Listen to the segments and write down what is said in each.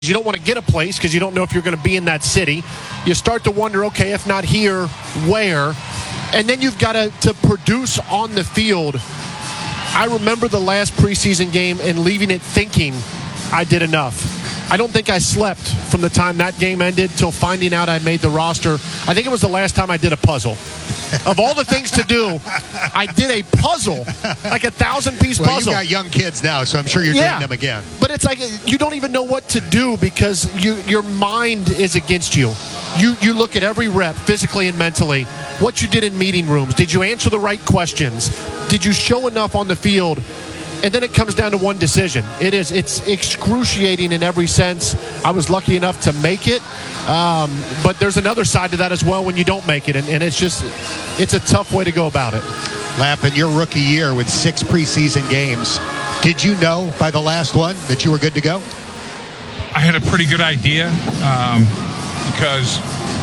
You don't want to get a place because you don't know if you're going to be in that city. You start to wonder, okay, if not here, where? And then you've got to produce on the field. I remember the last preseason game and leaving it thinking I did enough. I don't think I slept from the time that game ended till finding out I made the roster. I think it was the last time I did a puzzle. Of all the things to do, I did a puzzle, like a 1,000-piece puzzle. Well, you got young kids now, so I'm sure you're doing them again. But it's like you don't even know what to do because your mind is against you. You look at every rep, physically and mentally, what you did in meeting rooms. Did you answer the right questions? Did you show enough on the field? And then it comes down to one decision. It's excruciating in every sense. I was lucky enough to make it. But there's another side to that as well when you don't make it. And it's a tough way to go about it. Lamp, in your rookie year with 6 preseason games, did you know by the last one that you were good to go? I had a pretty good idea because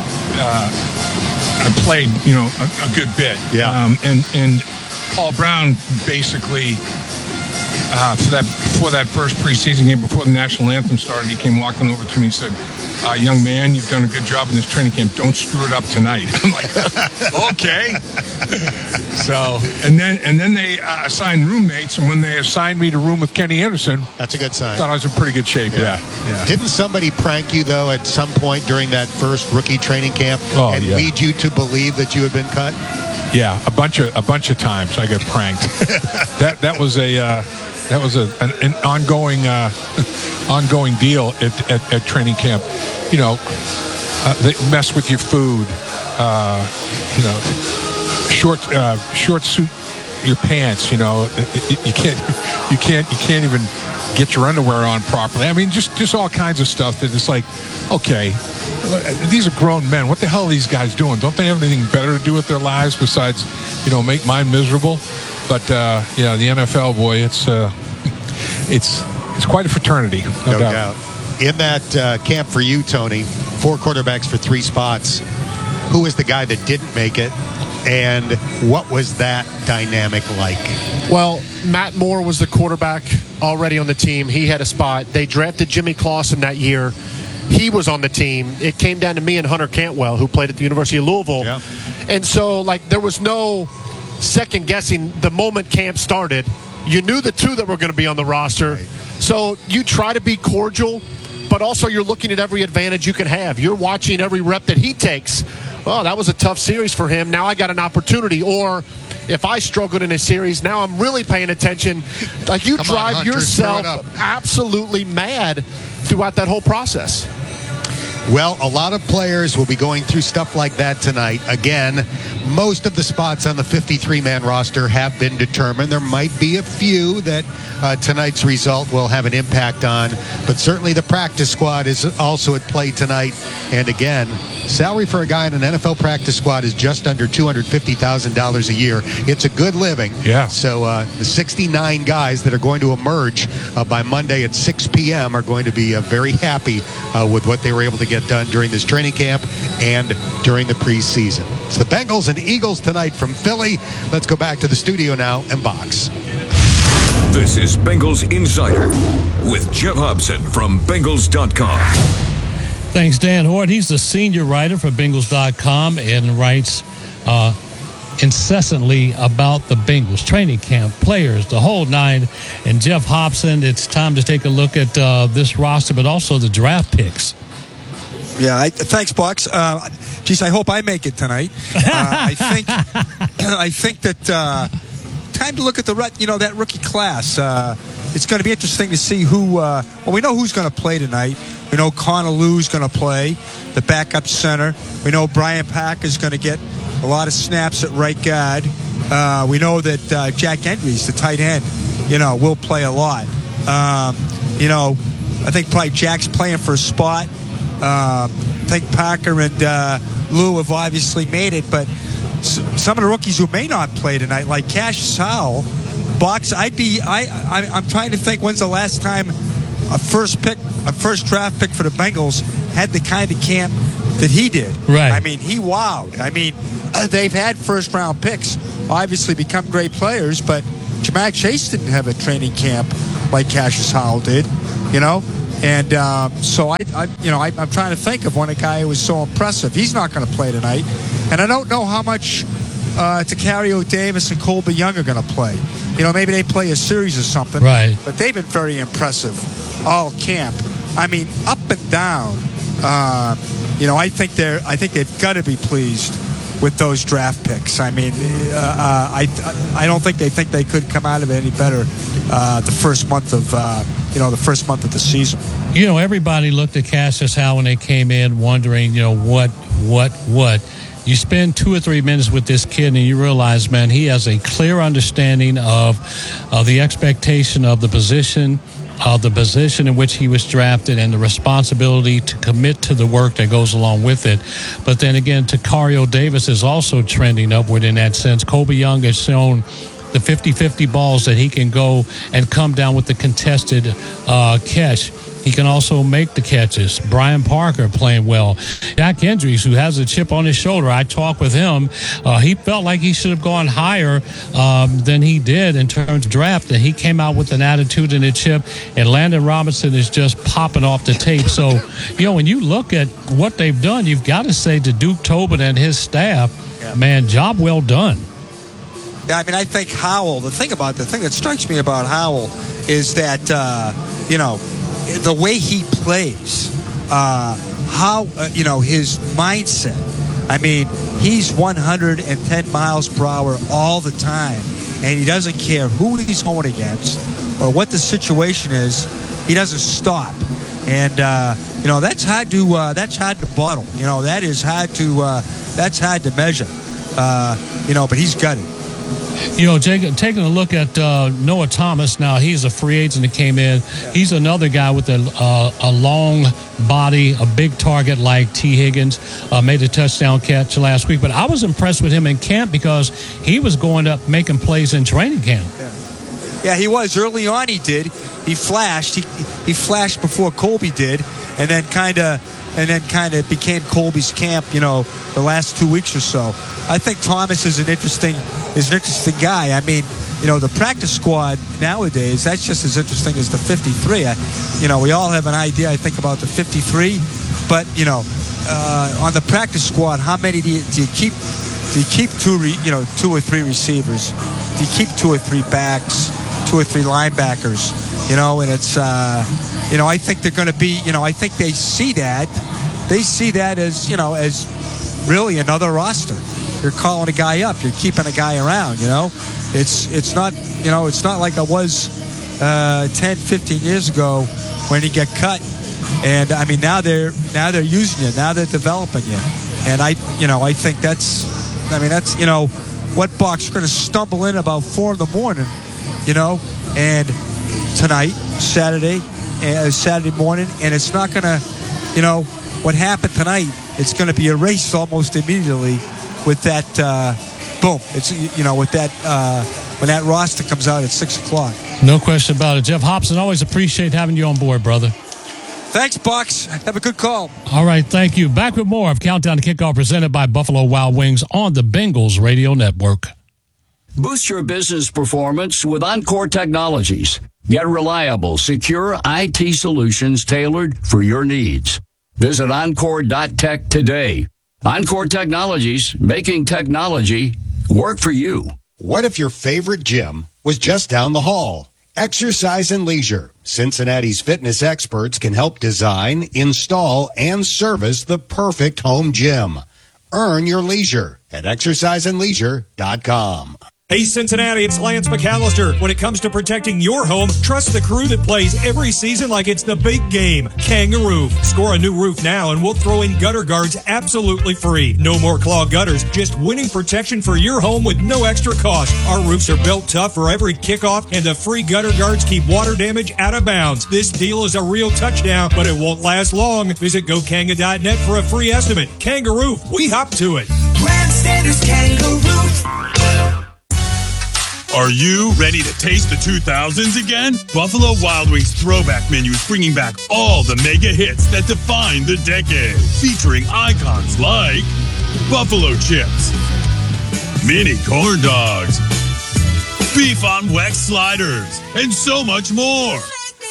I played, a good bit. Yeah. And Paul Brown basically, before that first preseason game, before the national anthem started, he came walking over to me and said, young man, you've done a good job in this training camp. Don't screw it up tonight. I'm like, okay. So, and then they assigned roommates, and when they assigned me to room with Kenny Anderson, that's a good sign. I thought I was in pretty good shape. Yeah. Didn't somebody prank you though at some point during that first rookie training camp and lead you to believe that you had been cut? Yeah, a bunch of times I got pranked. that was an ongoing deal at training camp. They mess with your food. Short suit your pants. You can't even get your underwear on properly. I mean, just all kinds of stuff that it's like, okay, these are grown men. What the hell are these guys doing? Don't they have anything better to do with their lives besides, make mine miserable? But the NFL, boy, it's quite a fraternity. No doubt. In that camp for you, Tony, 4 quarterbacks for 3 spots. Who was the guy that didn't make it? And what was that dynamic like? Well, Matt Moore was the quarterback already on the team. He had a spot. They drafted Jimmy Clausen that year. He was on the team. It came down to me and Hunter Cantwell, who played at the University of Louisville. Yeah. And so, there was no second guessing the moment camp started. You knew the 2 that were going to be on the roster. Right. So you try to be cordial, but also you're looking at every advantage you can have. You're watching every rep that he takes. Oh, that was a tough series for him. Now I got an opportunity. Or if I struggled in a series, now I'm really paying attention. You drive yourself absolutely mad throughout that whole process. Well, a lot of players will be going through stuff like that tonight. Again, most of the spots on the 53-man roster have been determined. There might be a few that tonight's result will have an impact on, but certainly the practice squad is also at play tonight. And again, salary for a guy in an NFL practice squad is just under $250,000 a year. It's a good living. Yeah. So the 69 guys that are going to emerge by Monday at 6 p.m. are going to be very happy with what they were able to get done during this training camp and during the preseason. It's the Bengals and Eagles tonight from Philly. Let's go back to the studio now and box. This is Bengals Insider with Jeff Hobson from Bengals.com. Thanks, Dan Hort. He's the senior writer for Bengals.com and writes incessantly about the Bengals training camp, players, the whole nine. And Jeff Hobson, it's time to take a look at this roster, but also the draft picks. Yeah, thanks, Bucks. I hope I make it tonight. I think that time to look at that rookie class. It's going to be interesting to see who. We know who's going to play tonight. We know Connor Lew's going to play, the backup center. We know Brian Packer's going to get a lot of snaps at right guard. We know that Jack Hendry's, the tight end, will play a lot. I think probably Jack's playing for a spot. I think Packer and Lou have obviously made it, but some of the rookies who may not play tonight, like Cassius Howell, Box, I'm trying to think when's the last time a first draft pick for the Bengals had the kind of camp that he did. Right. I mean, he wowed. I mean, they've had first round picks, obviously become great players, but Jamar Chase didn't have a training camp like Cassius Howell did, And so I'm trying to think of when a guy who was so impressive. He's not going to play tonight, and I don't know how much Tacario Davis and Colby Young are going to play. Maybe they play a series or something. Right. But they've been very impressive all camp. I mean, up and down. I think they've got to be pleased with those draft picks. I mean, I don't think they could come out of it any better the first month of the season. Everybody looked at Cassius Howe when they came in, wondering, what. You spend 2 or 3 minutes with this kid, and you realize, man, he has a clear understanding of the expectation of the position in which he was drafted, and the responsibility to commit to the work that goes along with it. But then again, Tacario Davis is also trending upward in that sense. Colby Young has shown the 50-50 balls that he can go and come down with the contested catch. He can also make the catches. Brian Parker playing well. Jack Hendricks, who has a chip on his shoulder, I talked with him. He felt like he should have gone higher than he did in terms of draft, and he came out with an attitude and a chip, and Landon Robinson is just popping off the tape. So, when you look at what they've done, you've got to say to Duke Tobin and his staff, man, job well done. Yeah, I mean, I think Howell, the thing that strikes me about Howell is that, the way he plays, his mindset. I mean, he's 110 miles per hour all the time, and he doesn't care who he's going against or what the situation is. He doesn't stop, and that's hard to bottle. That's hard to measure. But he's got it. Jacob, taking a look at Noah Thomas now, he's a free agent that came in. He's another guy with a long body, a big target like T. Higgins, made a touchdown catch last week. But I was impressed with him in camp because he was going up making plays in training camp. Yeah, he was. Early on he did. He flashed. He flashed before Colby did, and then kind of became Colby's camp, the last 2 weeks or so. I think Thomas is an interesting guy. I mean, the practice squad nowadays, that's just as interesting as the 53. We all have an idea, I think, about the 53, but on the practice squad, how many do you keep? Do you keep 2 or 3 receivers? Do you keep 2 or 3 backs? 2 or 3 linebackers? And it's I think they're going to be. I think they see that. They see that as really another roster. You're calling a guy up. You're keeping a guy around. It's not like it was 10, 15 years ago when he got cut. And I mean, now they're using you. Now they're developing you. And I think that's what Buck's going to stumble in about 4 a.m. And tonight, Saturday morning, and it's not going to, what happened tonight, it's going to be erased almost immediately with that, boom. It's, with that, when that roster comes out at 6 o'clock. No question about it. Jeff Hobson, always appreciate having you on board, brother. Thanks, Bucks. Have a good call. All right, thank you. Back with more of Countdown to Kickoff presented by Buffalo Wild Wings on the Bengals Radio Network. Boost your business performance with Encore Technologies. Get reliable, secure IT solutions tailored for your needs. Visit Encore.tech today. Encore Technologies, making technology work for you. What if your favorite gym was just down the hall? Exercise and Leisure. Cincinnati's fitness experts can help design, install, and service the perfect home gym. Earn your leisure at exerciseandleisure.com. Hey Cincinnati, it's Lance McAllister. When it comes to protecting your home, trust the crew that plays every season like it's the big game. Kangaroo. Score a new roof now and we'll throw in gutter guards absolutely free. No more clogged gutters, just winning protection for your home with no extra cost. Our roofs are built tough for every kickoff and the free gutter guards keep water damage out of bounds. This deal is a real touchdown, but it won't last long. Visit GoKanga.net for a free estimate. Kangaroo, we hop to it. Grandstanders Kangaroo. Are you ready to taste the 2000s again? Buffalo Wild Wings Throwback Menu is bringing back all the mega hits that defined the decade, featuring icons like Buffalo Chips, Mini Corn Dogs, Beef on Weck Sliders, and so much more.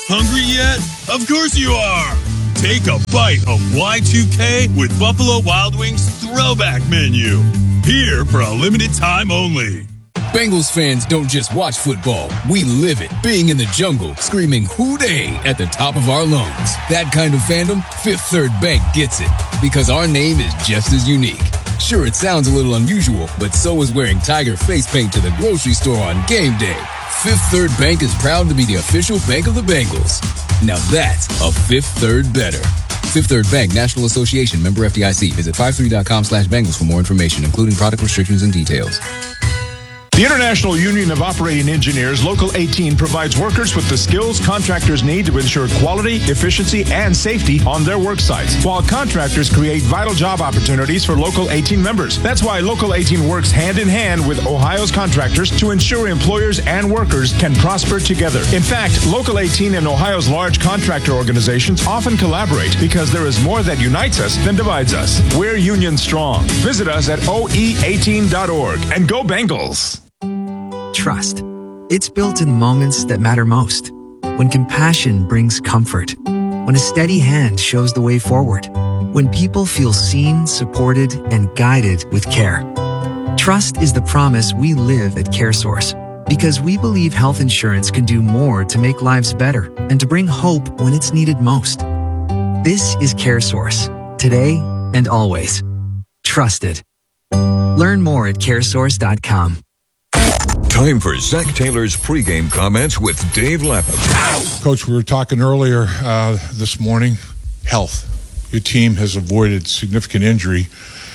Hungry yet? Of course you are. Take a bite of Y2K with Buffalo Wild Wings Throwback Menu. Here for a limited time only. Bengals fans don't just watch football. We live it, being in the jungle, screaming "Hoo-day" at the top of our lungs. That kind of fandom, Fifth Third Bank gets it, because our name is just as unique. Sure, it sounds a little unusual, but so is wearing Tiger face paint to the grocery store on game day. Fifth Third Bank is proud to be the official bank of the Bengals. Now that's a Fifth Third better. Fifth Third Bank, National Association, member FDIC. Visit 53.com/Bengals for more information, including product restrictions and details. The International Union of Operating Engineers, Local 18, provides workers with the skills contractors need to ensure quality, efficiency, and safety on their work sites, while contractors create vital job opportunities for Local 18 members. That's why Local 18 works hand in hand with Ohio's contractors to ensure employers and workers can prosper together. In fact, Local 18 and Ohio's large contractor organizations often collaborate because there is more that unites us than divides us. We're union strong. Visit us at oe18.org and go Bengals. Trust. It's built in moments that matter most. When compassion brings comfort. When a steady hand shows the way forward. When people feel seen, supported, and guided with care. Trust is the promise we live at CareSource. Because we believe health insurance can do more to make lives better and to bring hope when it's needed most. This is CareSource. Today and always. Trusted. Learn more at caresource.com. Time for Zach Taylor's pregame comments with Dave Lapham. Coach, we were talking earlier this morning, health. Your team has avoided significant injury.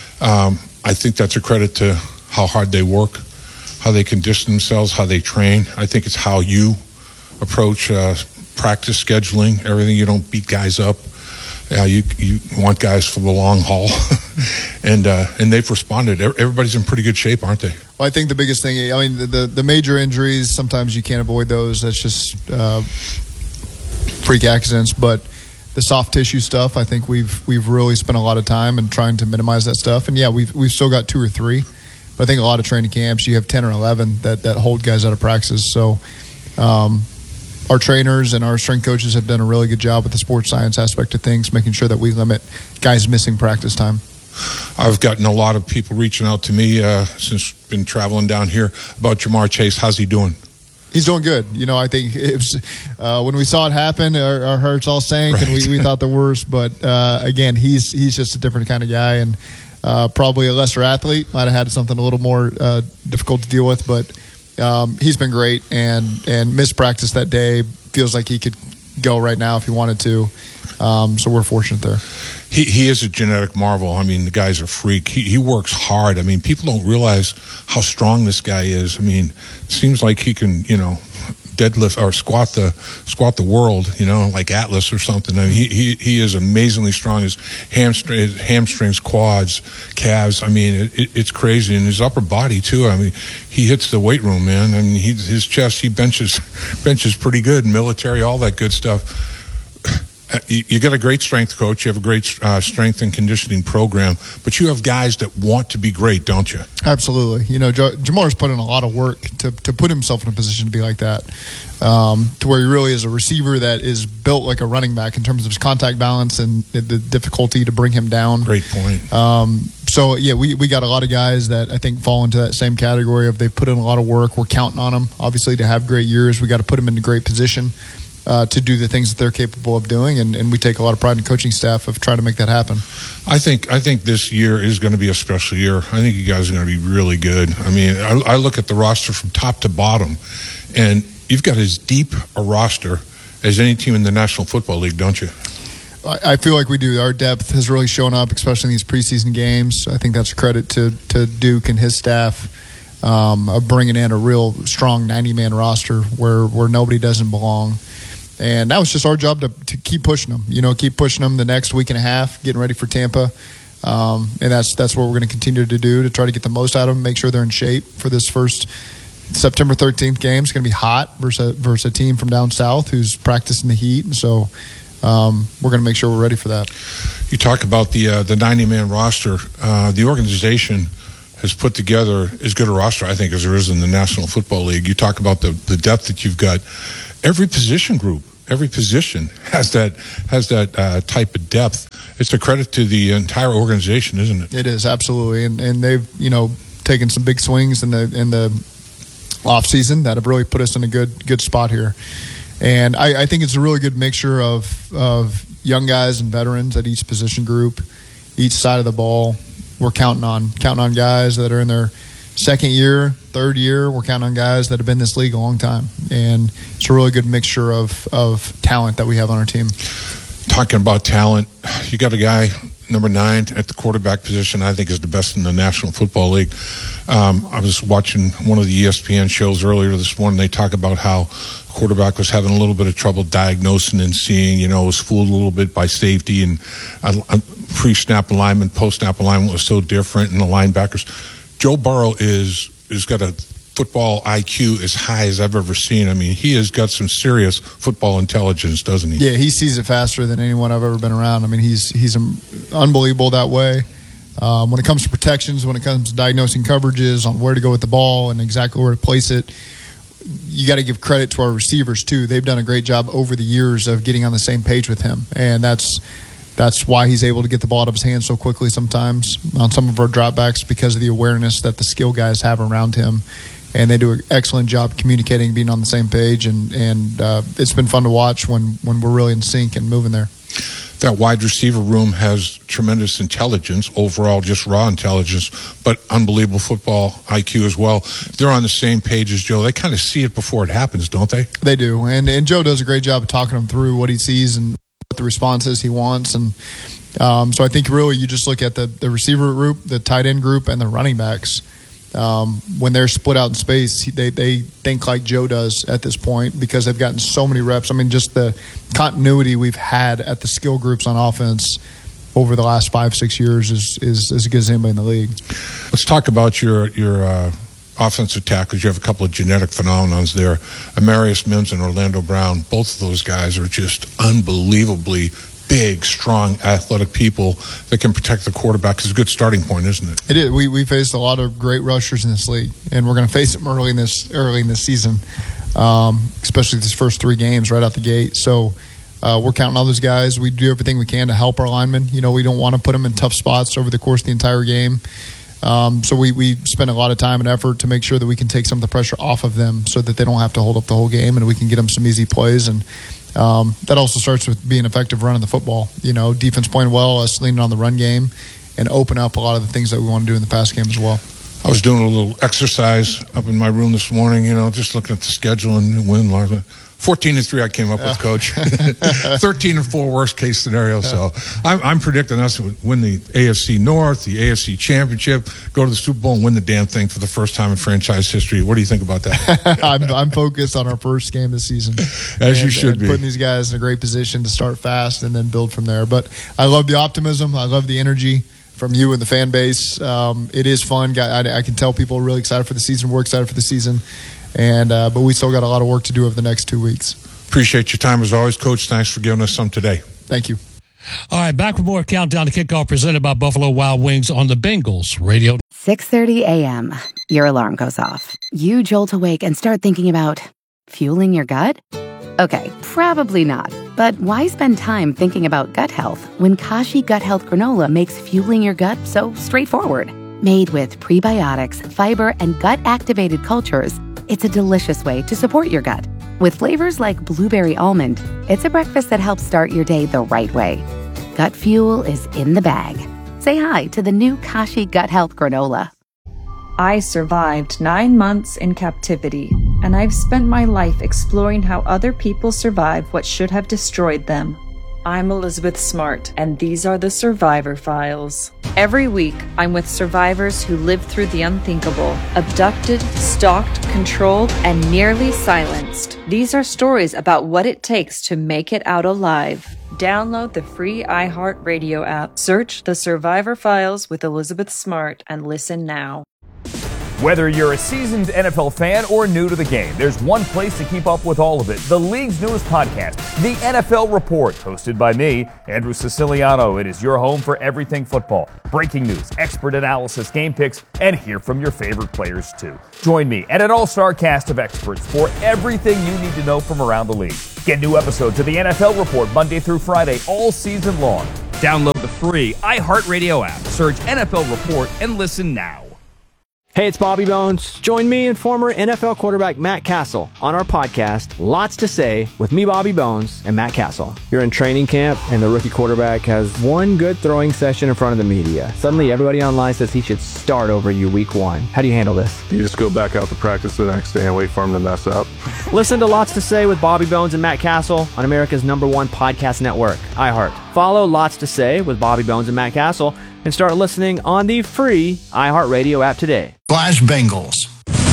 I think that's a credit to how hard they work, how they condition themselves, how they train. I think it's how you approach practice scheduling, everything. You don't beat guys up. You want guys for the long haul, and they've responded. Everybody's in pretty good shape, aren't they? Well, I think the biggest thing, I mean, the major injuries, sometimes you can't avoid those. That's just freak accidents. But the soft tissue stuff, I think we've really spent a lot of time in trying to minimize that stuff. And yeah, we've still got 2 or 3, but I think a lot of training camps, you have 10 or 11 that hold guys out of practice. So our trainers and our strength coaches have done a really good job with the sports science aspect of things, making sure that we limit guys missing practice time. I've gotten a lot of people reaching out to me since been traveling down here about Jamar Chase. How's he doing? He's doing good. You know, I think it was, when we saw it happen, our hearts all sank, right. And we thought the worst. But again, he's just a different kind of guy, and probably a lesser athlete. Might have had something a little more difficult to deal with, but he's been great and missed practice that day. Feels like he could go right now if he wanted to. So we're fortunate there. He is a genetic marvel. I mean, the guy's a freak. He works hard. I mean, people don't realize how strong this guy is. I mean, it seems like he can, deadlift or squat the world, like Atlas or something. I mean, he is amazingly strong. His hamstrings, quads, calves. I mean, it's crazy. And his upper body too. I mean, he hits the weight room, man. I mean, his chest, he benches pretty good. Military, all that good stuff. You got a great strength coach. You have a great strength and conditioning program, but you have guys that want to be great, don't you? Absolutely. Jamar's put in a lot of work to put himself in a position to be like that, to where he really is a receiver that is built like a running back in terms of his contact balance and the difficulty to bring him down. Great point. So, yeah, we got a lot of guys that I think fall into that same category of they've put in a lot of work. We're counting on them, obviously, to have great years. We got to put them in a great position to do the things that they're capable of doing, and we take a lot of pride in the coaching staff of trying to make that happen. I think this year is going to be a special year. I think you guys are going to be really good. I mean, I look at the roster from top to bottom, and you've got as deep a roster as any team in the National Football League, don't you? I feel like we do. Our depth has really shown up, especially in these preseason games. I think that's a credit to Duke and his staff of bringing in a real strong 90-man roster where nobody doesn't belong. And that was just our job to keep pushing them, keep pushing them the next week and a half, getting ready for Tampa. And that's what we're going to continue to do to try to get the most out of them, make sure they're in shape for this first September 13th game. It's going to be hot versus a team from down south who's practicing the heat. And so we're going to make sure we're ready for that. You talk about the 90-man roster. The organization has put together as good a roster, I think, as there is in the National Football League. You talk about the depth that you've got. Every position group every position has that type of depth. It's a credit to the entire organization, isn't it? It is, absolutely, and they've taken some big swings in the off season that have really put us in a good spot here. And I think it's a really good mixture of young guys and veterans at each position group, each side of the ball. We're counting on guys that are in their second year, third year. We're counting on guys that have been in this league a long time. And it's a really good mixture of talent that we have on our team. Talking about talent, you got a guy, number 9 at the quarterback position, I think is the best in the National Football League. I was watching one of the ESPN shows earlier this morning. They talk about how quarterback was having a little bit of trouble diagnosing and seeing, was fooled a little bit by safety, and pre-snap alignment, post-snap alignment was so different, and the linebackers. Joe Burrow is got a football IQ as high as I've ever seen. I mean, he has got some serious football intelligence, doesn't he? Yeah, he sees it faster than anyone I've ever been around. I mean, he's unbelievable that way. When it comes to protections, when it comes to diagnosing coverages on where to go with the ball and exactly where to place it, you got to give credit to our receivers too. They've done a great job over the years of getting on the same page with him, and that's why he's able to get the ball out of his hands so quickly sometimes on some of our dropbacks, because of the awareness that the skill guys have around him. And they do an excellent job communicating, being on the same page, and it's been fun to watch when we're really in sync and moving there. That wide receiver room has tremendous intelligence, overall just raw intelligence, but unbelievable football IQ as well. They're on the same page as Joe. They kind of see it before it happens, don't they? They do, and Joe does a great job of talking them through what he sees and what the response is he wants. And so I think really you just look at the receiver group, the tight end group, and the running backs. When they're split out in space, they think like Joe does at this point, because they've gotten so many reps. I mean, just the continuity we've had at the skill groups on offense over the last 5-6 years is as good as anybody in the league. Let's talk about your offensive tackles. You have a couple of genetic phenomenons there. Amarius Mims and Orlando Brown, both of those guys are just unbelievably big, strong, athletic people that can protect the quarterback. Is a good starting point, isn't it? It is. We faced a lot of great rushers in this league, and we're going to face them early in this season, especially these first 3 games right out the gate. So we're counting all those guys. We do everything we can to help our linemen. We don't want to put them in tough spots over the course of the entire game. So we spend a lot of time and effort to make sure that we can take some of the pressure off of them, so that they don't have to hold up the whole game, and we can get them some easy plays. And that also starts with being effective running the football. Defense playing well, us leaning on the run game, and open up a lot of the things that we want to do in the pass game as well. I was doing a little exercise up in my room this morning, just looking at the schedule and win. 14-3 I came up with, Coach. 13-4 worst case scenario. So I'm predicting us to win the AFC North, the AFC Championship, go to the Super Bowl and win the damn thing for the first time in franchise history. What do you think about that? I'm focused on our first game this season. As you should be. Putting these guys in a great position to start fast and then build from there. But I love the optimism. I love the energy from you and the fan base. It is fun. I can tell people are really excited for the season. We're excited for the season. But we still got a lot of work to do over the next 2 weeks. Appreciate your time as always, Coach. Thanks for giving us some today. Thank you. All right, back with more Countdown to Kickoff presented by Buffalo Wild Wings on the Bengals Radio. 6:30 a.m. Your alarm goes off. You jolt awake and start thinking about fueling your gut? Okay, probably not. But why spend time thinking about gut health when Kashi Gut Health Granola makes fueling your gut so straightforward? Made with prebiotics, fiber, and gut-activated cultures, it's a delicious way to support your gut. With flavors like blueberry almond, it's a breakfast that helps start your day the right way. Gut fuel is in the bag. Say hi to the new Kashi Gut Health Granola. I survived 9 months in captivity, and I've spent my life exploring how other people survive what should have destroyed them. I'm Elizabeth Smart, and these are the Survivor Files. Every week, I'm with survivors who lived through the unthinkable, abducted, stalked, controlled, and nearly silenced. These are stories about what it takes to make it out alive. Download the free iHeartRadio app, search The Survivor Files with Elizabeth Smart, and listen now. Whether you're a seasoned NFL fan or new to the game, there's one place to keep up with all of it. The league's newest podcast, The NFL Report, hosted by me, Andrew Siciliano. It is your home for everything football. Breaking news, expert analysis, game picks, and hear from your favorite players too. Join me and an all-star cast of experts for everything you need to know from around the league. Get new episodes of The NFL Report Monday through Friday all season long. Download the free iHeartRadio app. Search NFL Report and listen now. Hey, it's Bobby Bones. Join me and former NFL quarterback Matt Castle on our podcast, Lots to Say, with me, Bobby Bones, and Matt Castle. You're in training camp, and the rookie quarterback has one good throwing session in front of the media. Suddenly, everybody online says he should start over you week one. How do you handle this? You just go back out to practice the next day and wait for him to mess up. Listen to Lots to Say with Bobby Bones and Matt Castle on America's #1 podcast network, iHeart. Follow Lots to Say with Bobby Bones and Matt Castle and start listening on the free iHeartRadio app today. Flash Bengals.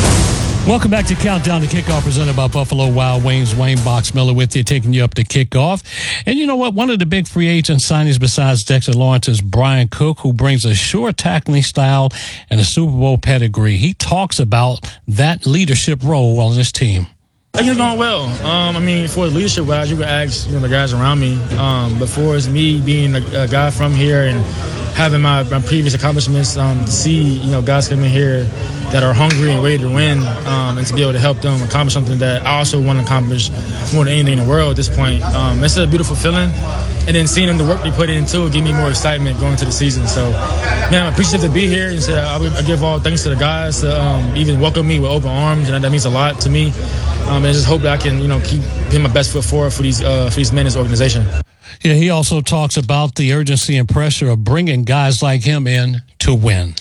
Welcome back to Countdown to Kickoff, presented by Buffalo Wild Wings. Wayne Box Miller with you, taking you up to kickoff. And you know what? One of the big free agent signings besides Dexter Lawrence is Brian Cook, who brings a sure tackling style and a Super Bowl pedigree. He talks about that leadership role on this team. I think it's going well. For leadership wise, you can ask the guys around me. But for me being a guy from here and having my previous accomplishments, to see guys come in here that are hungry and ready to win, and to be able to help them accomplish something that I also want to accomplish more than anything in the world at this point, it's a beautiful feeling. And then seeing them, the work they put into it, give me more excitement going into the season. So, man, I'm appreciative to be here, and so I give all thanks to the guys to even welcome me with open arms, and that means a lot to me. And just hope that I can, keep putting my best foot forward for these men in this organization. Yeah, he also talks about the urgency and pressure of bringing guys like him in to win.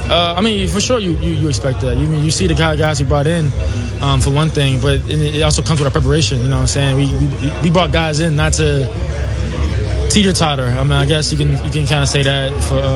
For sure, you expect that. You see the guys he brought in, for one thing, but it also comes with our preparation. You know what I'm saying? We brought guys in not to teeter-totter. I guess you can kind of say that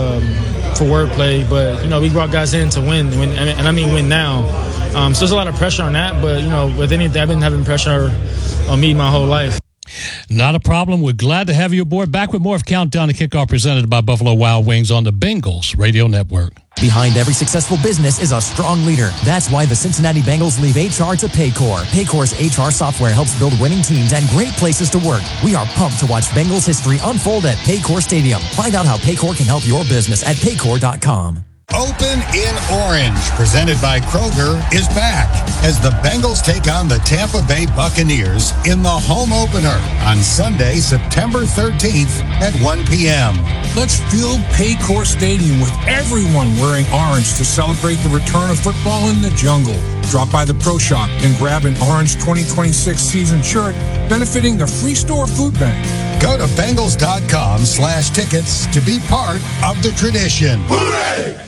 for wordplay, but we brought guys in to win, and I mean win now. So there's a lot of pressure on that, but with anything, I've been having pressure on me my whole life. Not a problem. We're glad to have you aboard. Back with more of Countdown to Kickoff, presented by Buffalo Wild Wings on the Bengals Radio Network. Behind every successful business is a strong leader. That's why the Cincinnati Bengals leave HR to Paycor. Paycor's HR software helps build winning teams and great places to work. We are pumped to watch Bengals history unfold at Paycor Stadium. Find out how Paycor can help your business at Paycor.com. Open in Orange, presented by Kroger, is back as the Bengals take on the Tampa Bay Buccaneers in the home opener on Sunday, September 13th at 1 p.m. Let's fill Paycor Stadium with everyone wearing orange to celebrate the return of football in the jungle. Drop by the Pro Shop and grab an Orange 2026 season shirt benefiting the Free Store Food Bank. Go to Bengals.com/tickets to be part of the tradition. Hooray!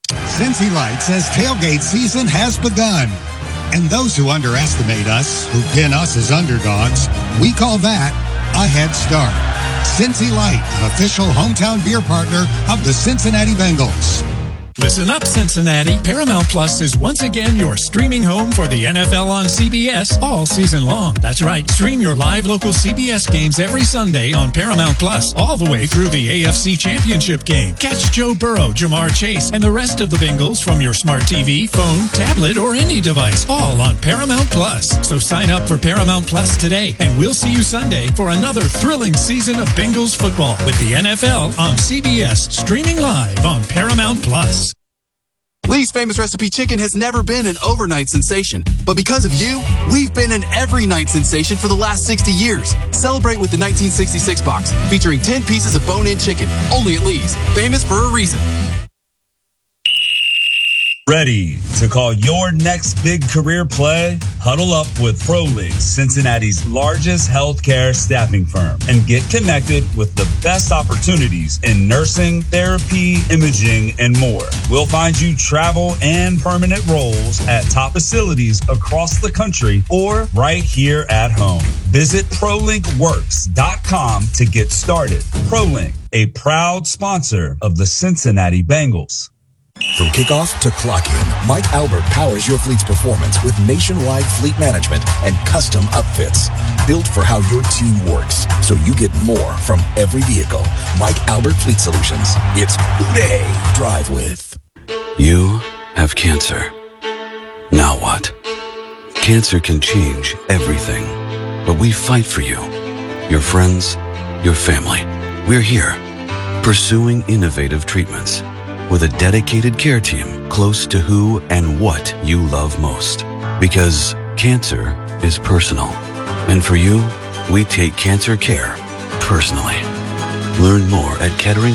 Cincy Light says tailgate season has begun. And those who underestimate us, who pin us as underdogs, we call that a head start. Cincy Light, an official hometown beer partner of the Cincinnati Bengals. Listen up, Cincinnati. Paramount Plus is once again your streaming home for the NFL on CBS all season long. That's right. Stream your live local CBS games every Sunday on Paramount Plus all the way through the AFC Championship game. Catch Joe Burrow, Jamar Chase, and the rest of the Bengals from your smart TV, phone, tablet, or any device, all on Paramount Plus. So sign up for Paramount Plus today, and we'll see you Sunday for another thrilling season of Bengals football with the NFL on CBS, streaming live on Paramount Plus. Lee's Famous Recipe Chicken has never been an overnight sensation. But because of you, we've been an every night sensation for the last 60 years. Celebrate with the 1966 box, featuring 10 pieces of bone-in chicken. Only at Lee's. Famous for a reason. Ready to call your next big career play? Huddle up with ProLink, Cincinnati's largest healthcare staffing firm, and get connected with the best opportunities in nursing, therapy, imaging, and more. We'll find you travel and permanent roles at top facilities across the country or right here at home. Visit ProLinkWorks.com to get started. ProLink, a proud sponsor of the Cincinnati Bengals. From kickoff to clock in, Mike Albert powers your fleet's performance with nationwide fleet management and custom upfits. Built for how your team works, so you get more from every vehicle. Mike Albert Fleet Solutions. It's Hooray! Drive with. You have cancer. Now what? Cancer can change everything, but we fight for you, your friends, your family. We're here, pursuing innovative treatments with a dedicated care team close to who and what you love most. Because cancer is personal. And for you, we take cancer care personally. Learn more at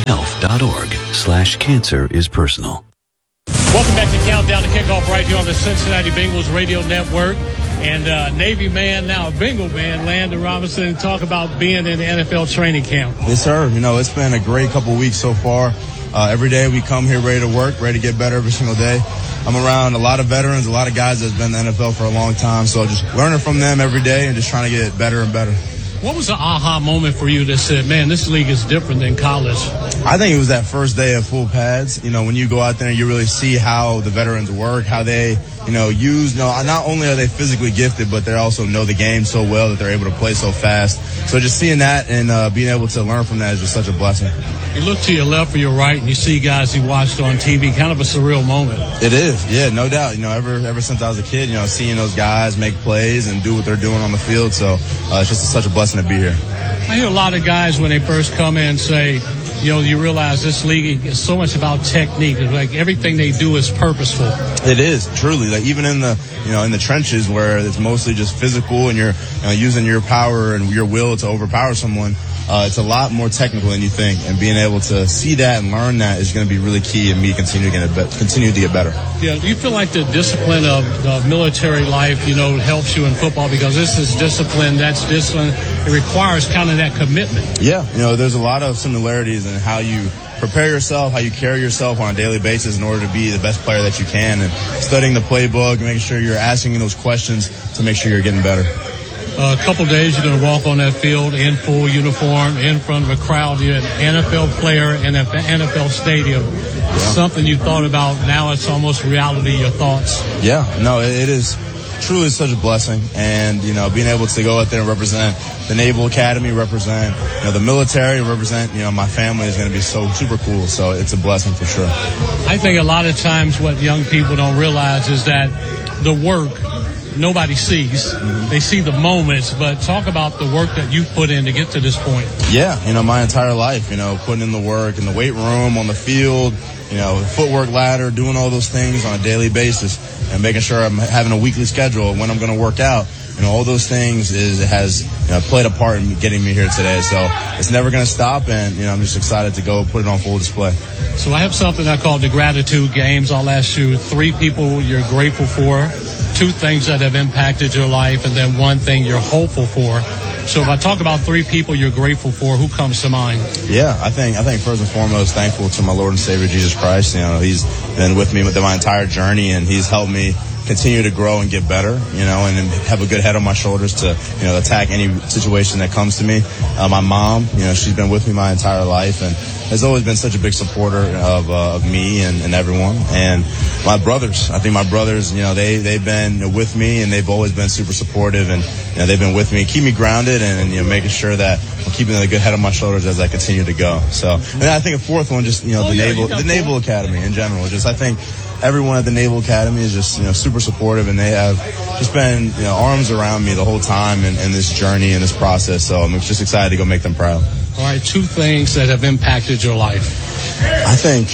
ketteringhealth.org/cancerispersonal. Welcome back to Countdown to Kickoff right here on the Cincinnati Bengals Radio Network. And Navy man, now Bengal man, Landon Robinson, talk about being in the NFL training camp. Yes, sir. You know, it's been a great couple of weeks so far. Every day we come here ready to work, ready to get better every single day. I'm around a lot of veterans, a lot of guys that's been in the NFL for a long time. So just learning from them every day and just trying to get better and better. What was the aha moment for you that said, man, this league is different than college? I think it was that first day of full pads. You know, when you go out there and you really see how the veterans work, how they, not only are they physically gifted, but they also know the game so well that they're able to play so fast. So just seeing that and being able to learn from that is just such a blessing. You look to your left or your right and you see guys you watched on TV, kind of a surreal moment. It is, yeah, no doubt. You know, ever since I was a kid, seeing those guys make plays and do what they're doing on the field. So it's just such a blessing to be here. I hear a lot of guys when they first come in say, you realize this league is so much about technique. It's like everything they do is purposeful. It is, truly. Like even in the trenches where it's mostly just physical and you're using your power and your will to overpower someone, it's a lot more technical than you think. And being able to see that and learn that is going to be really key in me continue to get better. Yeah, do you feel like the discipline of military life, helps you in football? Because this is discipline, that's discipline. It requires kind of that commitment. Yeah, there's a lot of similarities in how you prepare yourself, how you carry yourself on a daily basis in order to be the best player that you can, and studying the playbook, making sure you're asking those questions to make sure you're getting better. A couple of days, you're going to walk on that field in full uniform, in front of a crowd. You're an NFL player in an NFL stadium. Yeah. Something you thought about, now it's almost reality, your thoughts. Yeah, no, it is truly such a blessing. And, being able to go out there and represent the Naval Academy, represent, the military, represent, my family is going to be so super cool. So it's a blessing for sure. I think a lot of times what young people don't realize is that the work nobody sees. They see the moments, but talk about the work that you put in to get to this point. Yeah, my entire life, putting in the work in the weight room, on the field, footwork ladder, doing all those things on a daily basis and making sure I'm having a weekly schedule of when I'm going to work out. All those things has played a part in getting me here today. So it's never going to stop, and I'm just excited to go put it on full display. So I have something I call the gratitude games. I'll ask you 3 people you're grateful for, 2 things that have impacted your life, and then 1 thing you're hopeful for. So if I talk about 3 people you're grateful for, who comes to mind? Yeah, I think first and foremost, thankful to my Lord and Savior Jesus Christ. He's been with me with my entire journey, and He's helped me continue to grow and get better, and have a good head on my shoulders to, attack any situation that comes to me. My mom, she's been with me my entire life and has always been such a big supporter of me and everyone. And my brothers, I think my brothers, they've been with me and they've always been super supportive, and they've been with me, keep me grounded and making sure that I'm keeping a good head on my shoulders as I continue to go. So, and then I think a fourth one, just, the Naval Academy in general. Just, I think everyone at the Naval Academy is just, super supportive, and they have just been, arms around me the whole time in this journey and this process. So I'm just excited to go make them proud. All right, 2 things that have impacted your life. I think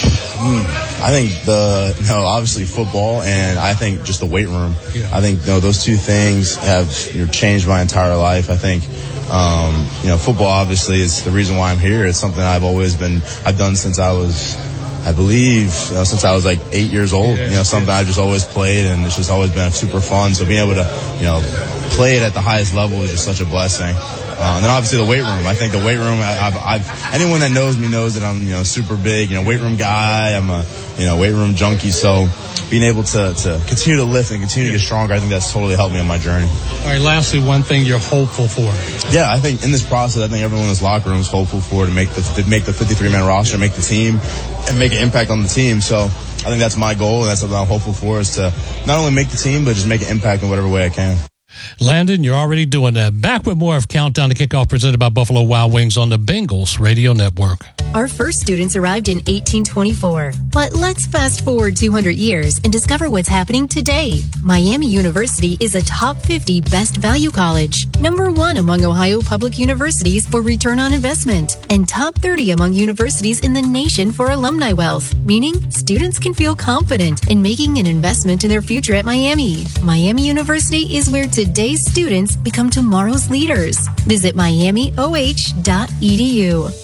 obviously football, and I think just the weight room. Yeah. I think those 2 things have changed my entire life. I think football obviously is the reason why I'm here. It's something I've done since I was, I believe, since I was like 8 years old. Something I just always played, and it's just always been super fun. So being able to play it at the highest level is just such a blessing. And then obviously the weight room. I think the weight room, anyone that knows me knows that I'm, super big, weight room guy. I'm a, weight room junkie. So being able to continue to lift and continue to get stronger, I think that's totally helped me on my journey. All right, lastly, 1 thing you're hopeful for. Yeah, I think in this process, I think everyone in this locker room is hopeful for to make the 53-man roster, make the team, and make an impact on the team. So I think that's my goal, and that's what I'm hopeful for, is to not only make the team, but just make an impact in whatever way I can. Landon, you're already doing that. Back with more of Countdown to Kickoff presented by Buffalo Wild Wings on the Bengals Radio Network. Our first students arrived in 1824. But let's fast forward 200 years and discover what's happening today. Miami University is a top 50 best value college, number 1 among Ohio public universities for return on investment, and top 30 among universities in the nation for alumni wealth, meaning students can feel confident in making an investment in their future at Miami. Miami University is where today's students become tomorrow's leaders. Visit miamioh.edu.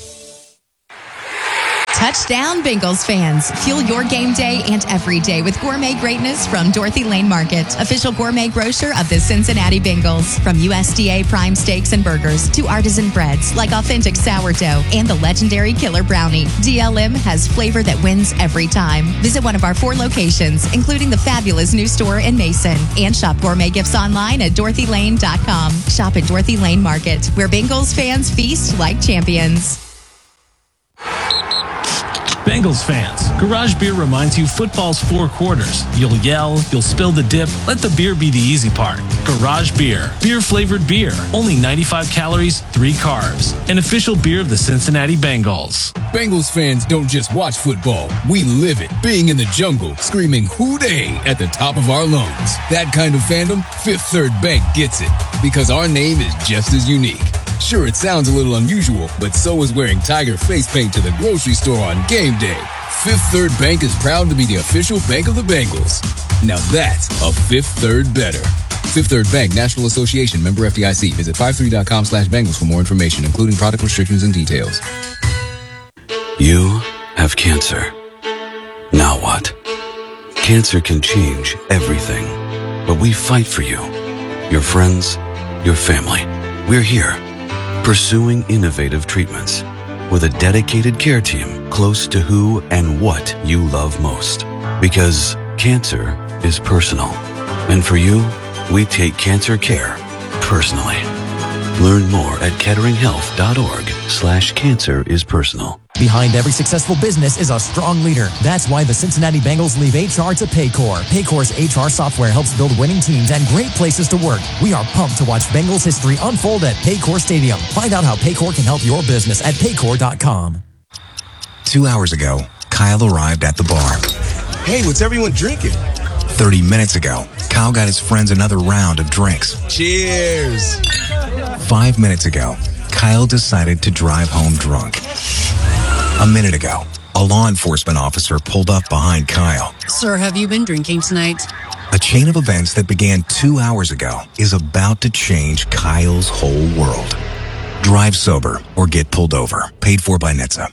Touchdown, Bengals fans. Fuel your game day and every day with gourmet greatness from Dorothy Lane Market, official gourmet grocer of the Cincinnati Bengals. From USDA prime steaks and burgers to artisan breads like authentic sourdough and the legendary Killer Brownie, DLM has flavor that wins every time. Visit one of our 4 locations, including the fabulous new store in Mason, and shop gourmet gifts online at DorothyLane.com. Shop at Dorothy Lane Market, where Bengals fans feast like champions. Bengals fans, Garage Beer reminds you football's 4 quarters. You'll yell, you'll spill the dip, let the beer be the easy part. Garage Beer, beer-flavored beer, only 95 calories, 3 carbs. An official beer of the Cincinnati Bengals. Bengals fans don't just watch football, we live it, being in the jungle, screaming "Hoo-day" at the top of our lungs. That kind of fandom, Fifth Third Bank gets it, because our name is just as unique. Sure, it sounds a little unusual, but so is wearing Tiger face paint to the grocery store on game day. Fifth Third Bank is proud to be the official bank of the Bengals. Now that's a Fifth Third better. Fifth Third Bank, National Association, member FDIC. Visit 53.com/Bengals for more information, including product restrictions and details. You have cancer. Now what? Cancer can change everything, but we fight for you, your friends, your family. We're here, pursuing innovative treatments with a dedicated care team close to who and what you love most. Because cancer is personal. And for you, we take cancer care personally. Learn more at ketteringhealth.org/cancerispersonal. Behind every successful business is a strong leader. That's why the Cincinnati Bengals leave HR to Paycor. Paycor's HR software helps build winning teams and great places to work. We are pumped to watch Bengals history unfold at Paycor Stadium. Find out how Paycor can help your business at paycor.com. 2 hours ago, Kyle arrived at the bar. Hey, what's everyone drinking? 30 minutes ago, Kyle got his friends another round of drinks. Cheers! 5 minutes ago, Kyle decided to drive home drunk. A minute ago, a law enforcement officer pulled up behind Kyle. Sir, have you been drinking tonight? A chain of events that began 2 hours ago is about to change Kyle's whole world. Drive sober or get pulled over. Paid for by NHTSA.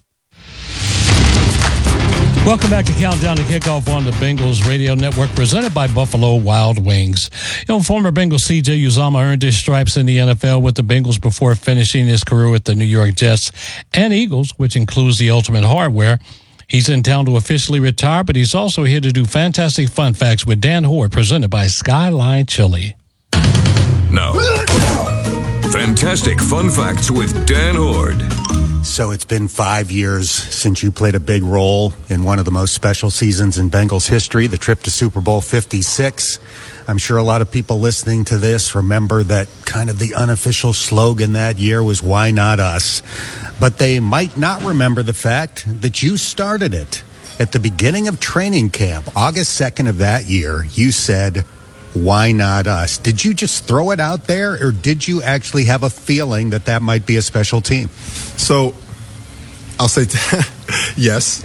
Welcome back to Countdown to Kickoff on the Bengals Radio Network, presented by Buffalo Wild Wings. Former Bengals C.J. Uzomah earned his stripes in the NFL with the Bengals before finishing his career with the New York Jets and Eagles, which includes the Ultimate Hardware. He's in town to officially retire, but he's also here to do fantastic fun facts with Dan Hoard, presented by Skyline Chili. Now, fantastic fun facts with Dan Hoard. So it's been 5 years since you played a big role in one of the most special seasons in Bengals history, the trip to Super Bowl 56. I'm sure a lot of people listening to this remember that kind of the unofficial slogan that year was, "Why not us?" But they might not remember the fact that you started it. At the beginning of training camp, August 2nd of that year, you said, "Why not us?" Did you just throw it out there, or did you actually have a feeling that that might be a special team? So I'll say yes.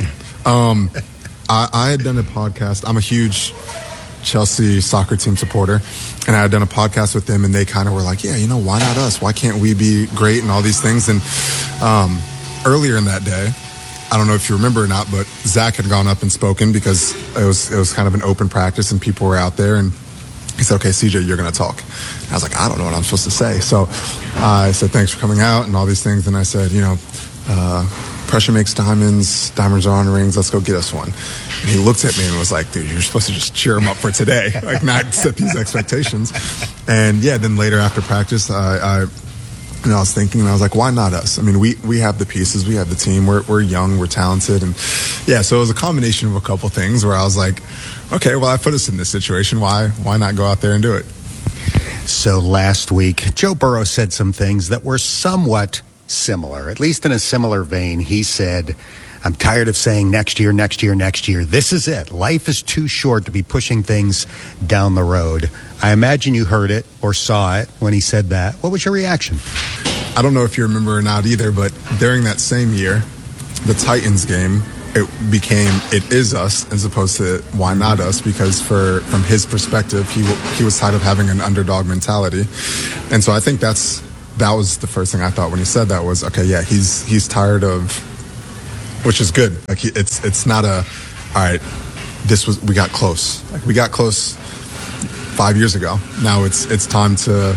I had done a podcast. I'm a huge Chelsea soccer team supporter, and I had done a podcast with them, and they kind of were like, yeah, why not us? Why can't we be great and all these things? And earlier in that day, I don't know if you remember or not, but Zach had gone up and spoken because it was kind of an open practice and people were out there, and he said, "Okay, CJ, you're going to talk." And I was like, I don't know what I'm supposed to say. So I said, "Thanks for coming out," and all these things. And I said, pressure makes diamonds, diamonds are on rings, let's go get us one. And he looked at me and was like, "Dude, you're supposed to just cheer him up for today, like not set these expectations." And yeah, then later after practice, I was thinking, and I was like, why not us? I mean, we have the pieces, we have the team, we're young, we're talented. And yeah, so it was a combination of a couple things where I was like, okay, well, I put us in this situation, why not go out there and do it? So last week, Joe Burrow said some things that were somewhat similar, at least in a similar vein. He said, I'm tired of saying next year, next year, next year. This is it. Life is too short to be pushing things down the road. I imagine you heard it or saw it when he said that. What was your reaction? I don't know if you remember or not either, but during that same year, the Titans game, it is us as opposed to why not us, because from his perspective, he was tired of having an underdog mentality. And so I think that was the first thing I thought when he said that was, okay, yeah, he's tired of, which is good. Like it's not all right, we got close. Like we got close 5 years ago. Now it's time to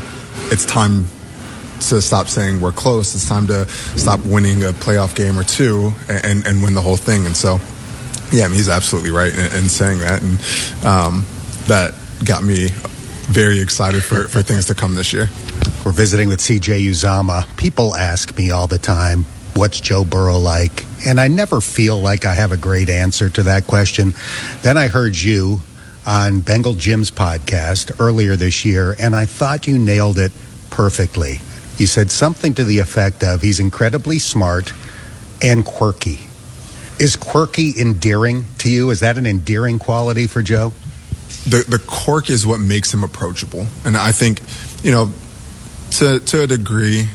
stop saying we're close. It's time to stop winning a playoff game or two and win the whole thing. And so, yeah, I mean, he's absolutely right in saying that. And that got me very excited for things to come this year. We're visiting with CJ Uzama. People ask me all the time, what's Joe Burrow like? And I never feel like I have a great answer to that question. Then I heard you on Bengal Jim's podcast earlier this year, and I thought you nailed it perfectly. You said something to the effect of he's incredibly smart and quirky. Is quirky endearing to you? Is that an endearing quality for Joe? The quirk is what makes him approachable. And I think, to a degree,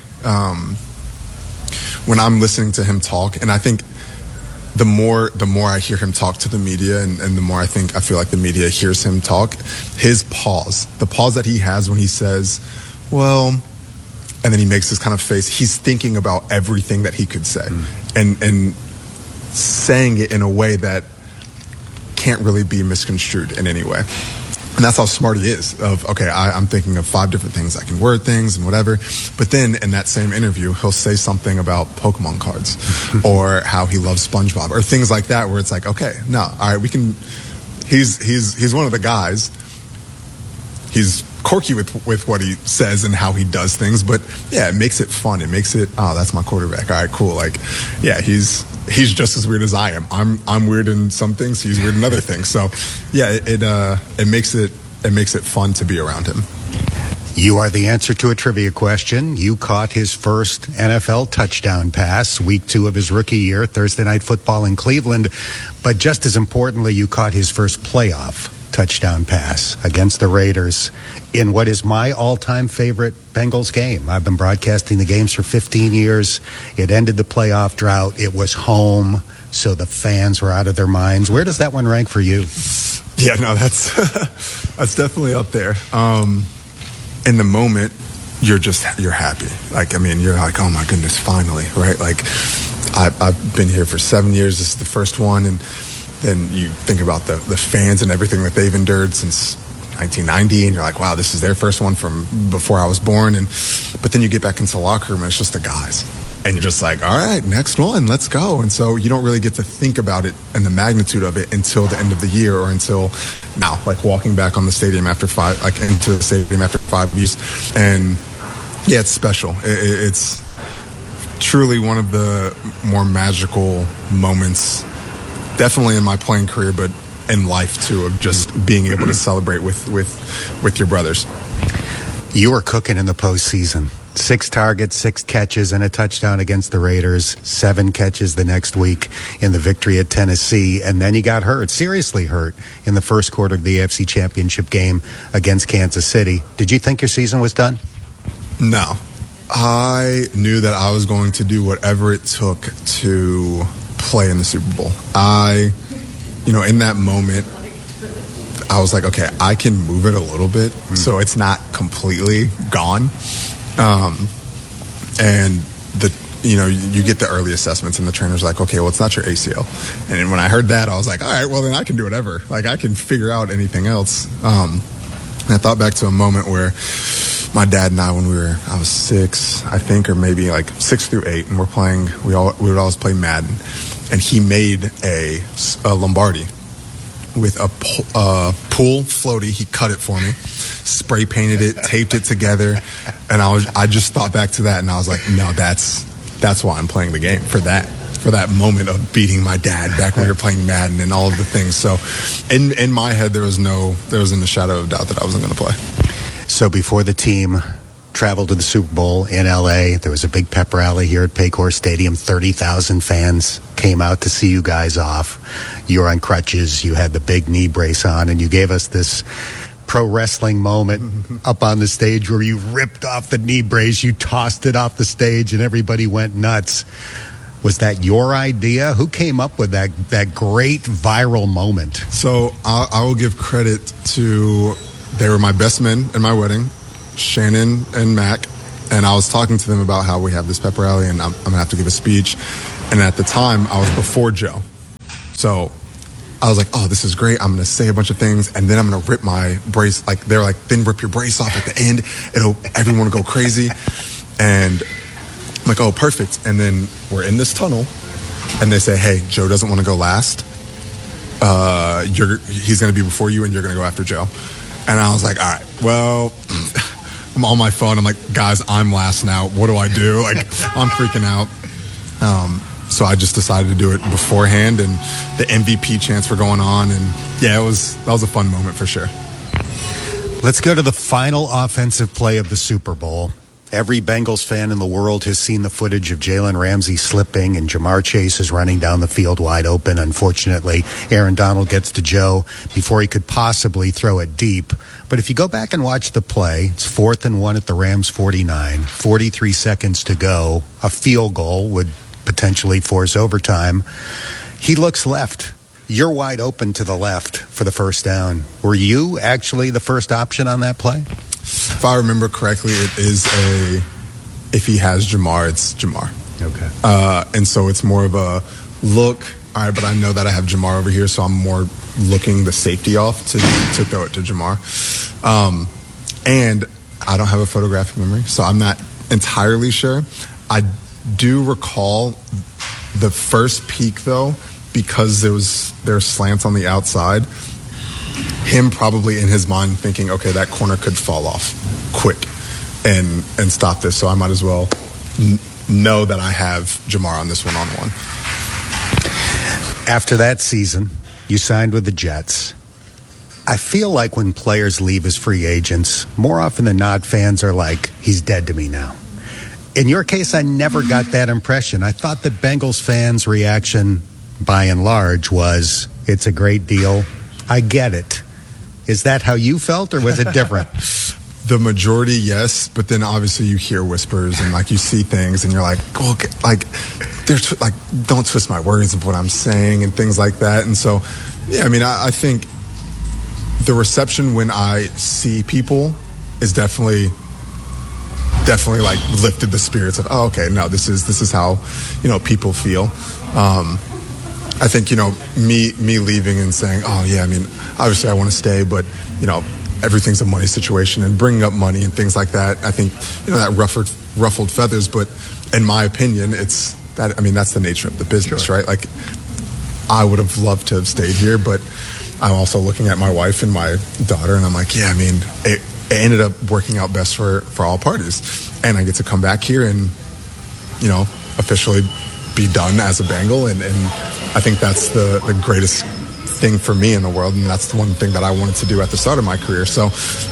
when I'm listening to him talk, and I think the more I hear him talk to the media and the more I feel like the media hears him talk, his pause, the pause that he has when he says, well, and then he makes this kind of face, he's thinking about everything that he could say and saying it in a way that can't really be misconstrued in any way. And that's how smart he is I'm thinking of 5 different things. I can word things and whatever. But then in that same interview, he'll say something about Pokemon cards or how he loves SpongeBob or things like that where it's like, okay, no, all right, we can, he's one of the guys. He's quirky with what he says and how he does things, but yeah, it makes it fun. It makes it, oh, that's my quarterback. All right, cool. Like, yeah, he's just as weird as I am. I'm weird in some things. He's weird in other things. So yeah, it makes it fun to be around him. You are the answer to a trivia question. You caught his first NFL touchdown pass, week 2 of his rookie year, Thursday Night Football in Cleveland. But just as importantly, you caught his first playoff touchdown pass against the Raiders in what is my all-time favorite Bengals game. I've been broadcasting the games for 15 years. It ended the playoff drought. It was home, so the fans were out of their minds. Where does that one rank for you? Yeah, no, that's definitely up there. In the moment, you're happy. Like, I mean, you're like, oh my goodness, finally, right? Like, I've been here for 7 years. This is the first one, and then you think about the fans and everything that they've endured since 1990, and you're like, wow, this is their first one from before I was born. But then you get back into the locker room, and it's just the guys. And you're just like, all right, next one, let's go. And so you don't really get to think about it and the magnitude of it until the end of the year or until now, like walking back on the stadium into the stadium after 5 years. And yeah, it's special. It's truly one of the more magical moments, definitely in my playing career, but in life too, of just being able to celebrate with your brothers. You were cooking in the postseason. 6 targets, 6 catches, and a touchdown against the Raiders. 7 catches the next week in the victory at Tennessee. And then you got hurt, seriously hurt, in the first quarter of the AFC Championship game against Kansas City. Did you think your season was done? No. I knew that I was going to do whatever it took to play in the Super Bowl. In that moment, I was like, okay, I can move it a little bit so it's not completely gone. And you get the early assessments and the trainer's like, okay, well, it's not your ACL. And when I heard that, I was like, all right, well, then I can do whatever. Like, I can figure out anything else. And I thought back to a moment where my dad and I, when I was 6, I think, or maybe like 6 through 8, and we would always play Madden. And he made a Lombardi with a pool floaty. He cut it for me, spray painted it, taped it together, and I just thought back to that, and I was like, no, that's why I'm playing the game, for that moment of beating my dad back when we were playing Madden and all of the things. So in my head, there wasn't a shadow of doubt that I wasn't going to play. So before the team traveled to the Super Bowl in L.A., there was a big pep rally here at Paycor Stadium. 30,000 fans came out to see you guys off. You were on crutches. You had the big knee brace on, and you gave us this pro wrestling moment up on the stage where you ripped off the knee brace, you tossed it off the stage, and everybody went nuts. Was that your idea? Who came up with that great viral moment? So I will give credit to, they were my best men in my wedding, Shannon and Mac, and I was talking to them about how we have this pep rally and I'm going to have to give a speech. And at the time, I was before Joe. So I was like, oh, this is great. I'm going to say a bunch of things, and then I'm going to rip my brace. Like, they're like, then rip your brace off at the end. Everyone will go crazy. And I'm like, oh, perfect. And then we're in this tunnel, and they say, hey, Joe doesn't want to go last. He's going to be before you, and you're going to go after Joe. And I was like, all right, well, I'm on my phone. I'm like, guys, I'm last now. What do I do? Like, I'm freaking out. So I just decided to do it beforehand, and the MVP chants were going on, and yeah, that was a fun moment for sure. Let's go to the final offensive play of the Super Bowl. Every Bengals fan in the world has seen the footage of Jalen Ramsey slipping and Jamar Chase is running down the field wide open. Unfortunately, Aaron Donald gets to Joe before he could possibly throw it deep. But if you go back and watch the play, it's 4th and 1 at the Rams 49, 43 seconds to go. A field goal would potentially force overtime. He looks left. You're wide open to the left for the first down. Were you actually the first option on that play? If I remember correctly, it is if he has Jamar, it's Jamar. Okay. And so it's more of a look, all right, but I know that I have Jamar over here, so I'm more looking the safety off to throw it to Jamar. And I don't have a photographic memory, so I'm not entirely sure. I do recall the first peak, though, because there's slants on the outside, him probably in his mind thinking, okay, that corner could fall off quick and stop this, so I might as well know that I have Jamar on this one-on-one. After that season, you signed with the Jets. I feel like when players leave as free agents, more often than not, fans are like, he's dead to me now. In your case, I never got that impression. I thought that Bengals fans' reaction, by and large, was, it's a great deal. I get it. Is that how you felt, or was it different? The majority, yes, but then obviously you hear whispers and like you see things and you're like, well, like, don't twist my words of what I'm saying and things like that. And so, yeah, I mean, I think the reception when I see people is definitely like lifted the spirits of, oh, okay, no, this is how, people feel. I think, me leaving and saying, oh yeah, I mean, obviously I want to stay, but, everything's a money situation and bringing up money and things like that. I think, that ruffled feathers, but in my opinion, that's the nature of the business, sure. Right? Like, I would have loved to have stayed here, but I'm also looking at my wife and my daughter and I'm like, yeah, I mean, it ended up working out best for all parties. And I get to come back here and, officially be done as a Bengal. And I think that's the greatest thing for me in the world. And that's the one thing that I wanted to do at the start of my career. So,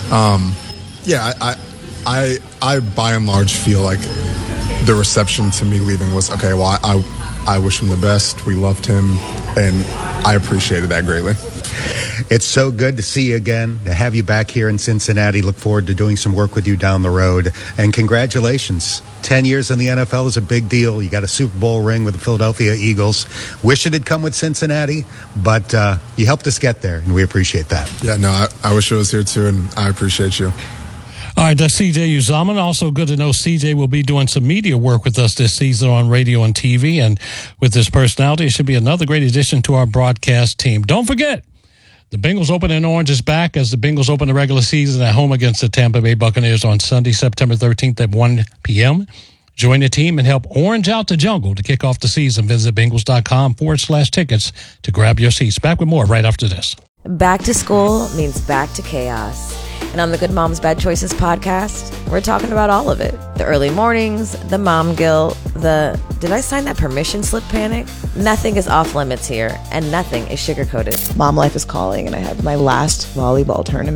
I by and large feel like the reception to me leaving was, okay, well, I wish him the best. We loved him. And I appreciated that greatly. It's so good to see you again, to have you back here in Cincinnati. Look forward to doing some work with you down the road. And congratulations. 10 years in the NFL is a big deal. You got a Super Bowl ring with the Philadelphia Eagles. Wish it had come with Cincinnati, but you helped us get there, and we appreciate that. Yeah, no, I wish it was here too, and I appreciate you. All right, that's CJ Uzomah. Also good to know CJ will be doing some media work with us this season on radio and TV, and with his personality, it should be another great addition to our broadcast team. Don't forget, the Bengals Open in Orange is back as the Bengals open the regular season at home against the Tampa Bay Buccaneers on Sunday, September 13th at 1 p.m. Join the team and help orange out the jungle to kick off the season. Visit Bengals.com/tickets to grab your seats. Back with more right after this. Back to school means back to chaos. And on the Good Moms Bad Choices podcast, we're talking about all of it. The early mornings, the mom guilt, the did I sign that permission slip panic? Nothing is off limits here, and nothing is sugar-coated. Mom life is calling, and I have my last volleyball tournament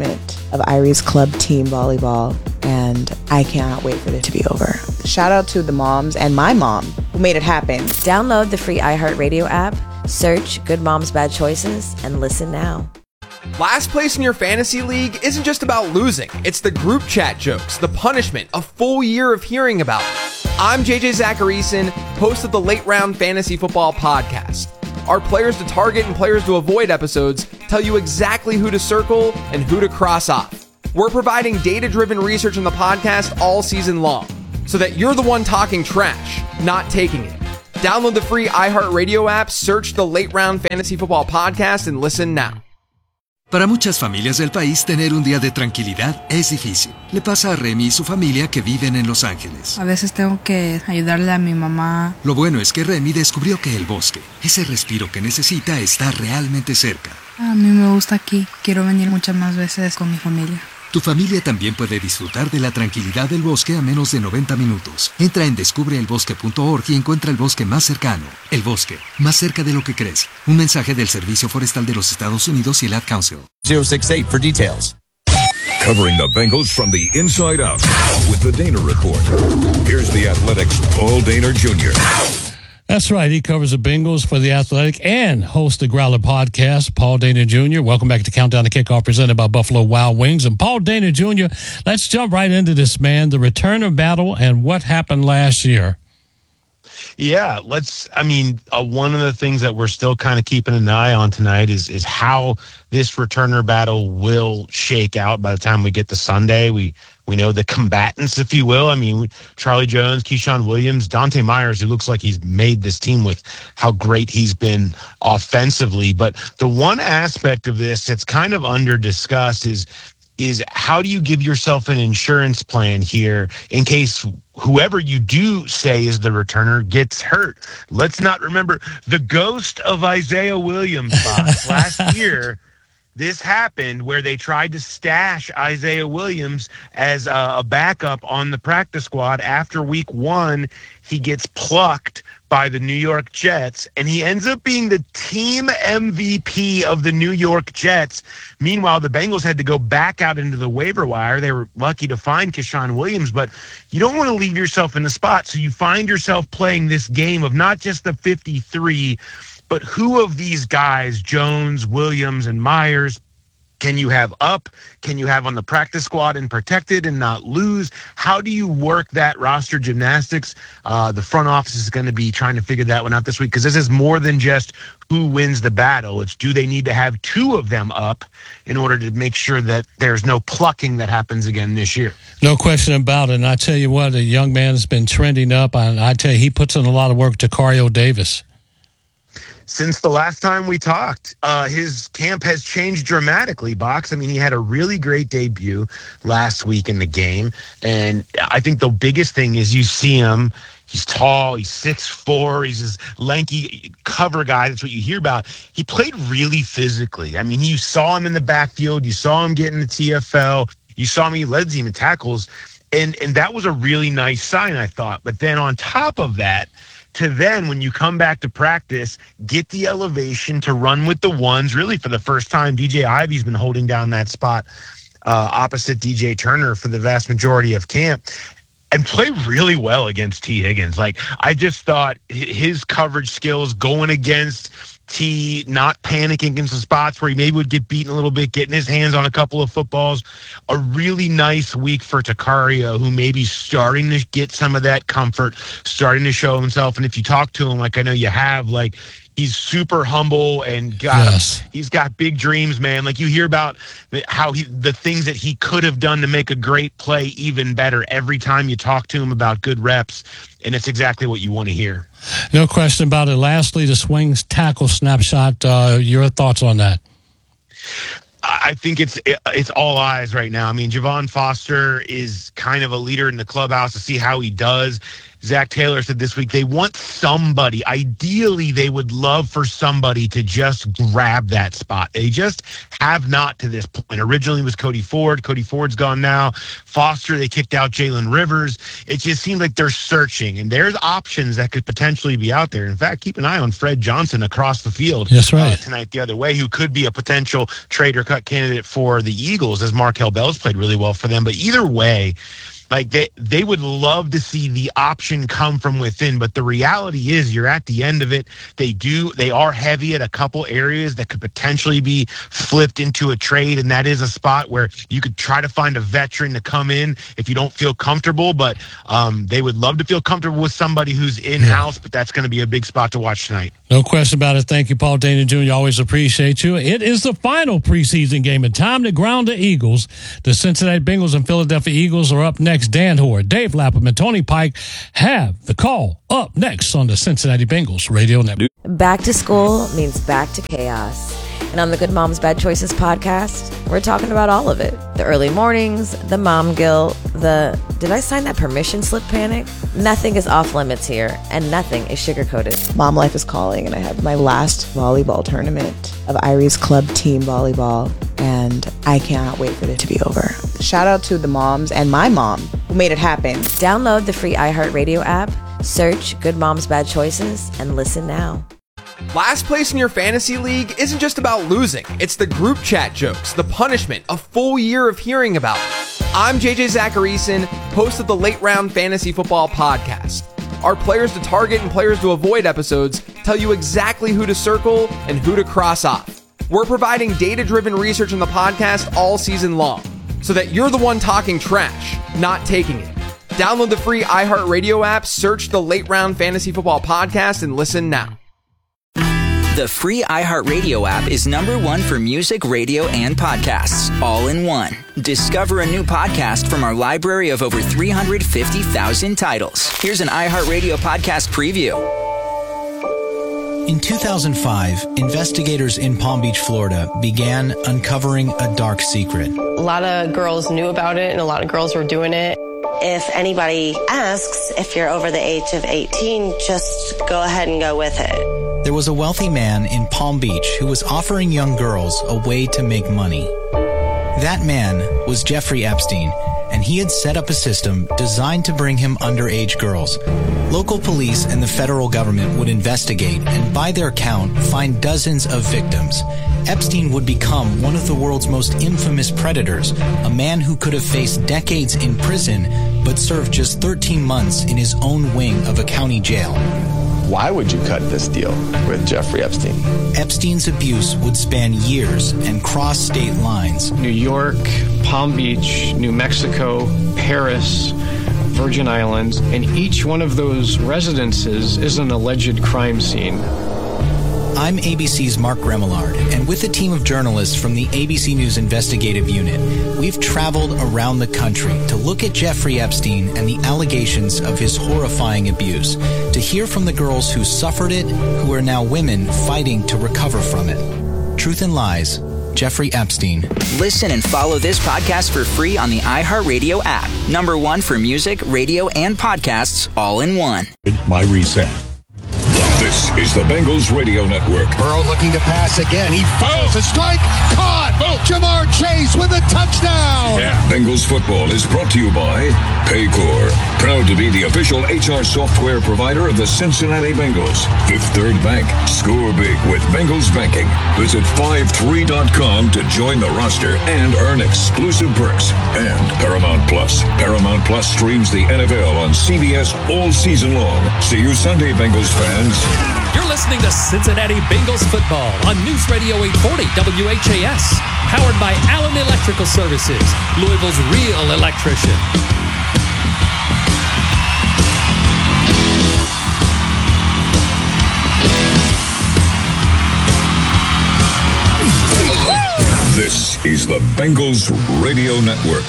of Irie's club team volleyball, and I cannot wait for it to be over. Shout out to the moms and my mom who made it happen. Download the free iHeartRadio app, search Good Moms Bad Choices, and listen now. Last place in your fantasy league isn't just about losing. It's the group chat jokes, the punishment, a full year of hearing about it. I'm JJ Zacharyson, host of the Late Round Fantasy Football Podcast. Our players to target and players to avoid episodes tell you exactly who to circle and who to cross off. We're providing data-driven research in the podcast all season long, so that you're the one talking trash, not taking it. Download the free iHeartRadio app, search the Late Round Fantasy Football Podcast, and listen now. Para muchas familias del país, tener un día de tranquilidad es difícil. Le pasa a Remy y su familia que viven en Los Ángeles. A veces tengo que ayudarle a mi mamá. Lo bueno es que Remy descubrió que el bosque, ese respiro que necesita, está realmente cerca. A mí me gusta aquí. Quiero venir muchas más veces con mi familia. Tu familia también puede disfrutar de la tranquilidad del bosque a menos de 90 minutos. Entra en descubreelbosque.org y encuentra el bosque más cercano. El bosque, más cerca de lo que crees. Un mensaje del Servicio Forestal de los Estados Unidos y el Ad Council. 068 for details. Covering the Bengals from the inside out with the Dana Report. Here's the Athletics' Paul Dehner Jr. That's right. He covers the Bengals for The Athletic and hosts the Growler podcast, Paul Dehner Jr. Welcome back to Countdown to Kickoff, presented by Buffalo Wild Wings. And Paul Dehner Jr., let's jump right into this, man. The returner battle and what happened last year. Yeah, one of the things that we're still kind of keeping an eye on tonight is how this returner battle will shake out by the time we get to Sunday. We know the combatants, if you will. Charlie Jones, Keyshawn Williams, Dante Myers, who looks like he's made this team with how great he's been offensively. But the one aspect of this that's kind of under discussed is how do you give yourself an insurance plan here in case whoever you do say is the returner gets hurt? Let's not remember the ghost of Isaiah Williams, Box. Last year, this happened where they tried to stash Isaiah Williams as a backup on the practice squad. After week 1, he gets plucked by the New York Jets, and he ends up being the team MVP of the New York Jets. Meanwhile, the Bengals had to go back out into the waiver wire. They were lucky to find Keyshawn Williams, but you don't want to leave yourself in the spot, so you find yourself playing this game of not just the 53, but who of these guys, Jones, Williams, and Myers, can you have up? Can you have on the practice squad and protected and not lose? How do you work that roster gymnastics? The front office is going to be trying to figure that one out this week, because this is more than just who wins the battle. It's do they need to have 2 of them up in order to make sure that there's no plucking that happens again this year. No question about it. And I tell you what, a young man has been trending up. And I tell you, he puts in a lot of work, Tacario Davis. Since the last time we talked, his camp has changed dramatically, Box. He had a really great debut last week in the game. And I think the biggest thing is you see him. He's tall. He's 6'4". He's this lanky cover guy. That's what you hear about. He played really physically. You saw him in the backfield. You saw him get in the TFL. You saw him. He led the team in tackles. And that was a really nice sign, I thought. But then on top of that, to then, when you come back to practice, get the elevation to run with the ones. Really, for the first time, DJ Ivy's been holding down that spot opposite DJ Turner for the vast majority of camp, and play really well against T. Higgins. I just thought his coverage skills going against T, not panicking in some spots where he maybe would get beaten a little bit, getting his hands on a couple of footballs. A really nice week for Tacario, who may be starting to get some of that comfort, starting to show himself. And if you talk to him, like I know you have, he's super humble and he's got big dreams, man. You hear about how the things that he could have done to make a great play even better every time you talk to him about good reps. And it's exactly what you want to hear. No question about it. Lastly, the swing tackle snapshot. Your thoughts on that? I think it's all eyes right now. Javon Foster is kind of a leader in the clubhouse to see how he does. Zach Taylor said this week they want somebody. Ideally, they would love for somebody to just grab that spot. They just have not to this point. Originally it was Cody Ford. Cody Ford's gone now. Foster, they kicked out Jalen Rivers. It just seems like they're searching, and there's options that could potentially be out there. In fact, keep an eye on Fred Johnson across the field. That's right. Tonight the other way, who could be a potential trade or cut candidate for the Eagles, as Markel Bell's played really well for them. But either way, like they would love to see the option come from within, but the reality is you're at the end of it. They are heavy at a couple areas that could potentially be flipped into a trade, and that is a spot where you could try to find a veteran to come in if you don't feel comfortable, but they would love to feel comfortable with somebody who's in-house, but that's going to be a big spot to watch tonight. No question about it. Thank you, Paul Dana Jr. Always appreciate you. It is the final preseason game, and time to ground the Eagles. The Cincinnati Bengals and Philadelphia Eagles are up next. Dan Hoare, Dave Lapham, and Tony Pike have the call up next on the Cincinnati Bengals Radio Network. Back to school means back to chaos. And on the Good Moms Bad Choices podcast, we're talking about all of it. The early mornings, the mom guilt, did I sign that permission slip panic? Nothing is off limits here, and nothing is sugar-coated. Mom life is calling, and I have my last volleyball tournament of Irie's Club Team Volleyball, and I cannot wait for it to be over. Shout out to the moms and my mom who made it happen. Download the free iHeartRadio app, search Good Moms Bad Choices, and listen now. Last place in your fantasy league isn't just about losing. It's the group chat jokes, the punishment, a full year of hearing about it. I'm JJ Zacharyson, host of the Late Round Fantasy Football Podcast. Our players to target and players to avoid episodes tell you exactly who to circle and who to cross off. We're providing data-driven research on the podcast all season long, so that you're the one talking trash, not taking it. Download the free iHeartRadio app, search the Late Round Fantasy Football Podcast, and listen now. The free iHeartRadio app is #1 for music, radio, and podcasts, all in one. Discover a new podcast from our library of over 350,000 titles. Here's an iHeartRadio podcast preview. In 2005, investigators in Palm Beach, Florida began uncovering a dark secret. A lot of girls knew about it, and a lot of girls were doing it. If anybody asks if you're over the age of 18, just go ahead and go with it. There was a wealthy man in Palm Beach who was offering young girls a way to make money. That man was Jeffrey Epstein, and he had set up a system designed to bring him underage girls. Local police and the federal government would investigate and, by their count, find dozens of victims. Epstein would become one of the world's most infamous predators, a man who could have faced decades in prison but served just 13 months in his own wing of a county jail. Why would you cut this deal with Jeffrey Epstein? Epstein's abuse would span years and cross state lines. New York, Palm Beach, New Mexico, Paris, Virgin Islands, and each one of those residences is an alleged crime scene. I'm ABC's Mark Remillard, and with a team of journalists from the ABC News Investigative Unit, we've traveled around the country to look at Jeffrey Epstein and the allegations of his horrifying abuse, to hear from the girls who suffered it, who are now women fighting to recover from it. Truth and Lies, Jeffrey Epstein. Listen and follow this podcast for free on the iHeartRadio app. #1 for music, radio, and podcasts, all in one. My reset. This is the Bengals Radio Network. Burrow looking to pass again. He fires a strike. Caught! Jamar Chase with a touchdown! Yeah. Bengals football is brought to you by Paycor. Proud to be the official HR software provider of the Cincinnati Bengals. Fifth Third Bank. Score big with Bengals Banking. Visit 53.com to join the roster and earn exclusive perks. And Paramount Plus. Paramount Plus streams the NFL on CBS all season long. See you Sunday, Bengals fans. You're listening to Cincinnati Bengals football on News Radio 840 WHAS. Powered by Allen Electrical Services, Louisville's real electrician. This is the Bengals Radio Network.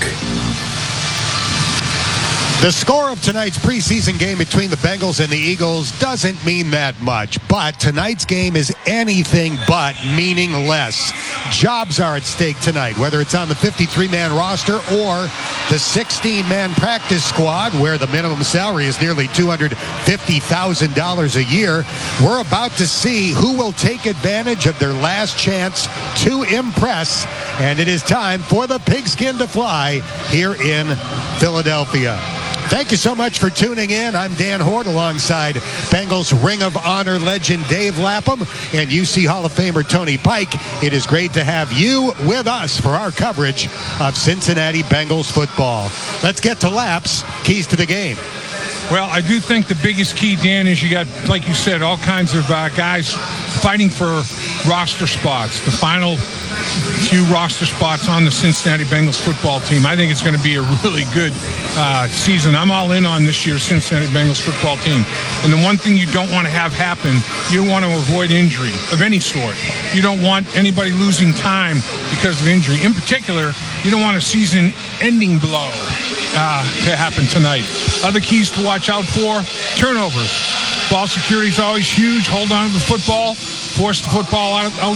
The score of tonight's preseason game between the Bengals and the Eagles doesn't mean that much, but tonight's game is anything but meaningless. Jobs are at stake tonight, whether it's on the 53-man roster or the 16-man practice squad, where the minimum salary is nearly $250,000 a year. We're about to see who will take advantage of their last chance to impress, and it is time for the pigskin to fly here in Philadelphia. Thank you so much for tuning in. I'm Dan Hort alongside Bengals Ring of Honor legend Dave Lapham and UC Hall of Famer Tony Pike. It is great to have you with us for our coverage of Cincinnati Bengals football. Let's get to Laps, keys to the game. Well, I do think the biggest key, Dan, is you got, like you said, all kinds of guys fighting for roster spots. The final few roster spots on the Cincinnati Bengals football team. I think it's going to be a really good season. I'm all in on this year's Cincinnati Bengals football team. And the one thing you don't want to have happen, you want to avoid injury of any sort. You don't want anybody losing time because of injury. In particular, you don't want a season-ending blow to happen tonight. Other keys to watch out for: turnovers. Ball security is always huge. Hold on to the football. Force the football out